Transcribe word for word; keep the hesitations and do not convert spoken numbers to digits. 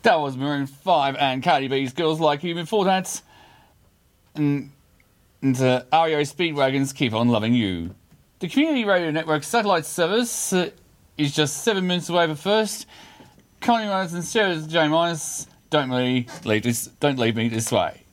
That was Maroon five and Cardi B's Girls Like You. Before that, and, and uh, R E O Speedwagon's Keep On Loving You. The Community Radio Network satellite service uh, is just seven minutes away, but first, Connie Rose and Sarah J. Myers, don't, leave, leave this, don't leave me this way.